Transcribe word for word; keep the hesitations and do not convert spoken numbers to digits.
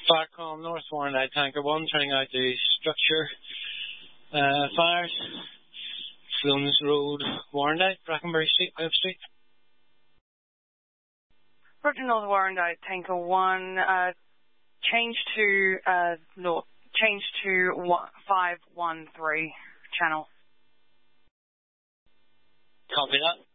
Farcom North Warrandyte Tanker one, turning out the structure uh, fires. Sloanes Road, Warrandyte, Brackenbury Street, Webb Street. Brooklyn North Warrandyte Tanker one, uh, change to, uh, no, change to five one three channel. Copy that.